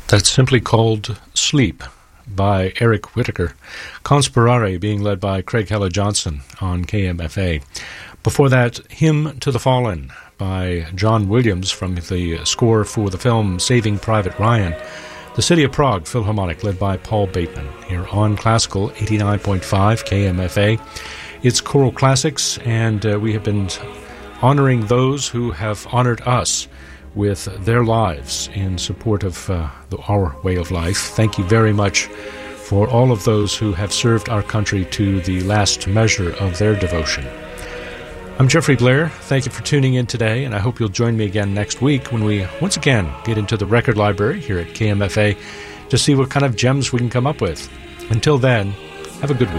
That's simply called Sleep by Eric Whittaker. Conspirare being led by Craig Heller-Johnson on KMFA. Before that, Hymn to the Fallen by John Williams from the score for the film Saving Private Ryan. The City of Prague Philharmonic led by Paul Bateman here on Classical 89.5 KMFA. It's Choral Classics, and we have been honoring those who have honored us with their lives in support of our way of life. Thank you very much for all of those who have served our country to the last measure of their devotion. I'm Jeffrey Blair. Thank you for tuning in today, and I hope you'll join me again next week when we once again get into the record library here at KMFA to see what kind of gems we can come up with. Until then, have a good week.